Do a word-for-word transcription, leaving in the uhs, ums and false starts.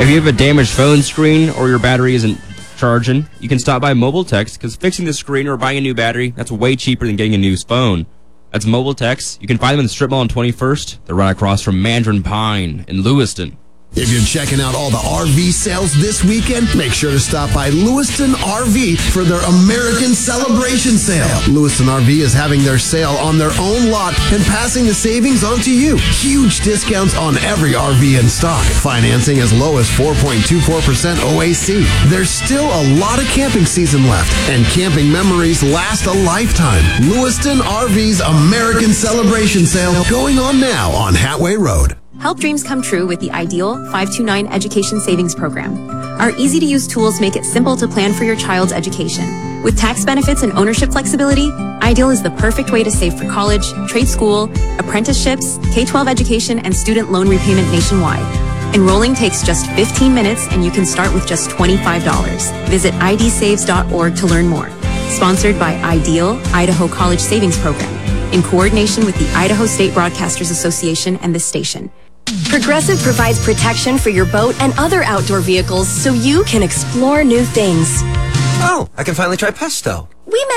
If you have a damaged phone screen or your battery isn't charging, you can stop by Mobile Text, because fixing the screen or buying a new battery, that's way cheaper than getting a new phone. That's Mobile Text. You can find them in the strip mall on twenty-first. They're right across from Mandarin Pine in Lewiston. If you're checking out all the R V sales this weekend, make sure to stop by Lewiston R V for their American Celebration Sale. Lewiston R V is having their sale on their own lot and passing the savings on to you. Huge discounts on every R V in stock. Financing as low as four point two four percent O A C. There's still a lot of camping season left, and camping memories last a lifetime. Lewiston R V's American Celebration Sale going on now on Hatway Road. Help dreams come true with the Ideal five two nine Education Savings Program. Our easy-to-use tools make it simple to plan for your child's education. With tax benefits and ownership flexibility, Ideal is the perfect way to save for college, trade school, apprenticeships, K twelve education, and student loan repayment nationwide. Enrolling takes just fifteen minutes, and you can start with just twenty-five dollars. Visit I D saves dot org to learn more. Sponsored by Ideal, Idaho College Savings Program, in coordination with the Idaho State Broadcasters Association and this station. Progressive provides protection for your boat and other outdoor vehicles so you can explore new things. Oh, I can finally try pesto. We met